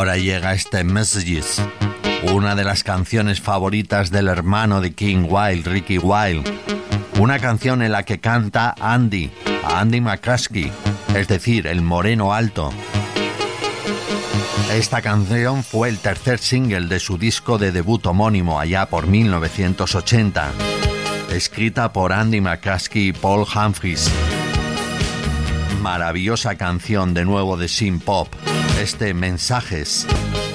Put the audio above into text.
ahora llega este Messages, una de las canciones favoritas del hermano de King Wilde, Ricky Wilde. Una canción en la que canta Andy McCluskey, es decir, el moreno alto. Esta canción fue el tercer single de su disco de debut homónimo allá por 1980, escrita por Andy McCluskey y Paul Humphries. Maravillosa canción de nuevo de synth pop, este Mensajes.